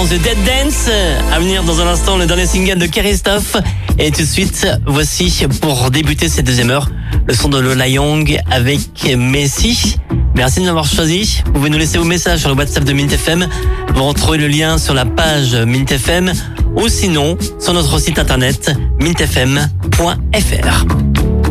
The Dead Dance, à venir dans un instant le dernier single de Christophe. Et tout de suite, voici pour débuter cette deuxième heure, le son de Lola Young avec Messi. Merci de nous avoir choisi. Vous pouvez nous laisser vos messages sur le WhatsApp de Mint FM. Vous retrouvez le lien sur la page Mint FM ou sinon sur notre site internet mintfm.fr.